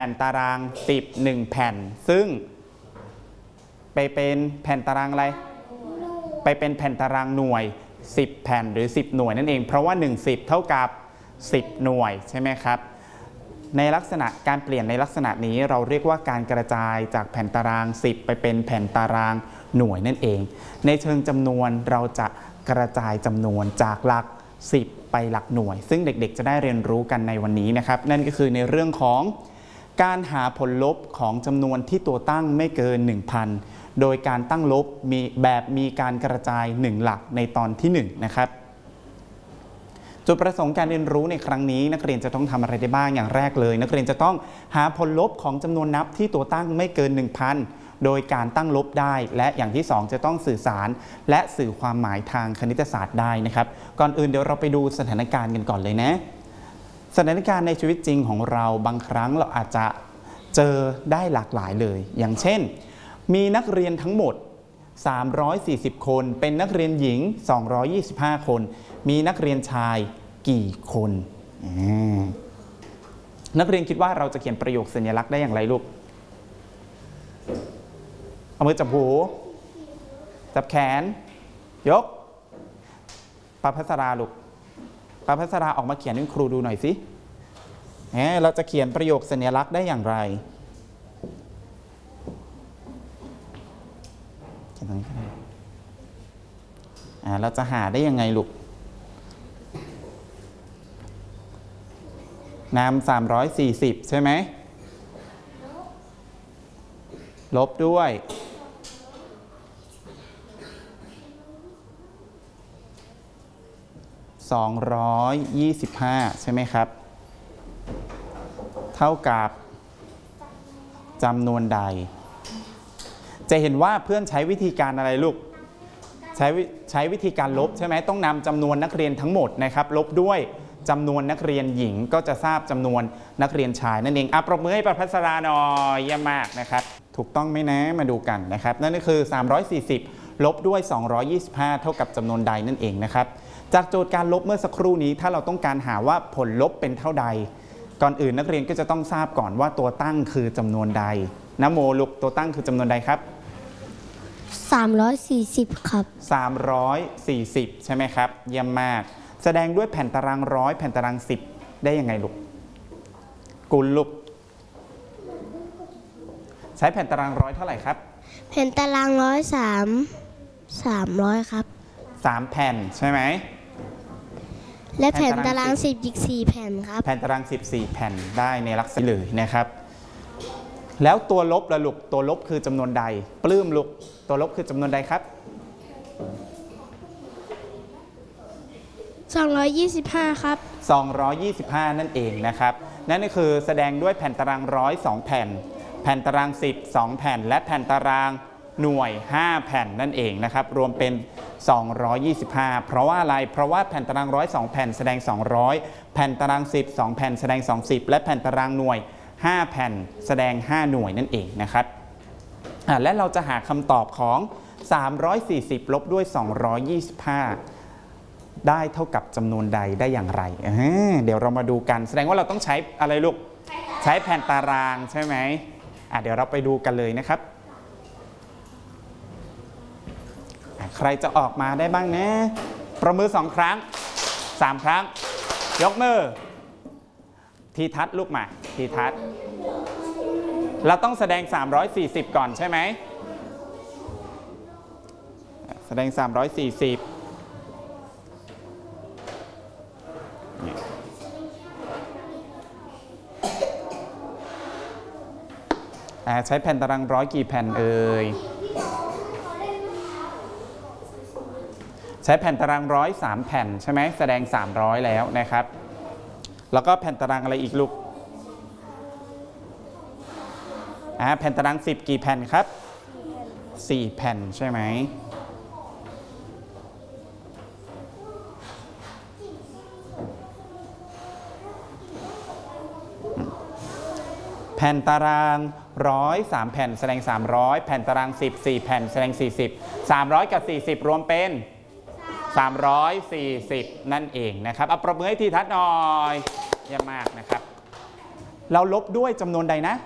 ผ่นตาราง10 1แผ่นซึ่งไปเป็นแผ่นตารางอะไรไปเป็นแผ่นตารางหน่วย10แผ่นหรือ10หน่วยนั่นเองเพราะว่า1 10เท่ากับ10หน่วยใช่ไหมครับในลักษณะการเปลี่ยนในลักษณะนี้เราเรียกว่าการกระจายจากแผ่นตาราง10ไปเป็นแผ่นตารางหน่วยนั่นเองในเชิงจำนวนเราจะกระจายจำนวนจากหลัก10ไปหลักหน่วยซึ่งเด็กๆจะได้เรียนรู้กันในวันนี้นะครับนั่นก็คือในเรื่องของการหาผลลบของจำนวนที่ตัวตั้งไม่เกิน 1,000 โดยการตั้งลบมีการกระจาย1หลักในตอนที่1นะครับจุดประสงค์การเรียนรู้ในครั้งนี้นักเรียนจะต้องทำอะไรได้บ้างอย่างแรกเลยนักเรียนจะต้องหาผลลบของจำนวนนับที่ตัวตั้งไม่เกิน 1,000 โดยการตั้งลบได้และอย่างที่2จะต้องสื่อสารและสื่อความหมายทางคณิตศาสตร์ได้นะครับก่อนอื่นเดี๋ยวเราไปดูสถานการณ์กันก่อนเลยนะสถานการณ์ในชีวิตจริงของเราบางครั้งเราอาจจะเจอได้หลากหลายเลยอย่างเช่นมีนักเรียนทั้งหมด340คนเป็นนักเรียนหญิง225คนมีนักเรียนชายกี่คนนักเรียนคิดว่าเราจะเขียนประโยคสัญลักษณ์ได้อย่างไรลูกเอามือจับหูจับแขนยกปภัสราลูกปภัสราออกมาเขียนให้ครูดูหน่อยสิเราจะเขียนประโยคสัญลักษณ์ได้อย่างไรเขียนตรงนี้ก็ได้เราจะหาได้ยังไงลูกนำ340ใช่ไหมลบด้วย225ใช่ไหมครับเท่ากับจำนวนใดจะเห็นว่าเพื่อนใช้วิธีการอะไรลูกใช้วิธีการลบใช่ไหมต้องนำจำนวนนักเรียนทั้งหมดนะครับลบด้วยจำนวนนักเรียนหญิงก็จะทราบจำนวนนักเรียนชายนั่นเองปรบมือให้ประภัสราหน่อยเยี่ยมมากนะครับถูกต้องไหมนะมาดูกันนะครับนั่นก็คือ340ลบด้วย225เท่ากับจำนวนใดนั่นเองนะครับจากโจทย์การลบเมื่อสักครู่นี้ถ้าเราต้องการหาว่าผลลบเป็นเท่าใดก่อนอื่นนักเรียนก็จะต้องทราบก่อนว่าตัวตั้งคือจำนวนใดนะโมลูกตัวตั้งคือจำนวนใดครับ 340ครับ 340ใช่ไหมครับเยี่ยมมากแสดงด้วยแผ่นตารางร้อยแผ่นตาราง10ได้ยังไงลูกกุลลูกใช้แผ่นตารางร้อยเท่าไหร่ครับแผ่นตาราง300ครับ 3แผ่นใช่ไหมและแผ่นตาราง10อีก4แผ่นครับแผ่นตาราง14แผ่นได้ในลักษณะเลยนะครับแล้วตัวลบละลูกตัวลบคือจำนวนใดปลื้มลูกตัวลบคือจำนวนใดครับ 225ครับ 225นั่นเองนะครับนั่นก็คือแสดงด้วยแผ่นตารางร้อย2แผ่นแผ่นตาราง10 2แผ่นและแผ่นตารางหน่วย5แผ่นนั่นเองนะครับรวมเป็น225เพราะว่าอะไรเพราะว่าแผ่นตารางร้อย2แผ่นแสดง200แผ่นตาราง10 2แผ่นแสดง20และแผ่นตารางหน่วย5แผ่นแสดง5หน่วยนั่นเองนะครับและเราจะหาคำตอบของ340ลบด้วย225ได้เท่ากับจำนวนใดได้อย่างไรเดี๋ยวเรามาดูกันแสดงว่าเราต้องใช้อะไรลูกใช้แผ่นตารางใช่ไหมเดี๋ยวเราไปดูกันเลยนะครับใครจะออกมาได้บ้างนะประมือ2ครั้ง3ครั้งยกมือทีทัศน์ลูกมาทีทัศน์เราต้องแสดง340ก่อนใช่ไหมแสดง340ใช้แผ่นตารางร้อยกี่แผ่นเอ่ยใช้แผ่นตารางร้อย3แผ่นใช่ไหมแสดง300แล้วนะครับแล้วก็แผ่นตารางอะไรอีกลูกแผ่นตาราง10กี่แผ่นครับ4แผ่นใช่ไหมแผ่นตารางร้อย3แผ่นแสดง300แผ่นตาราง10 4แผ่นแสดง40 300กับ40รวมเป็น340นั่นเองนะครับเอาปรบมือให้ทีทัศน์หน่อยเยี่ยมมากนะครับแล้วลบด้วยจำนวนใดนะ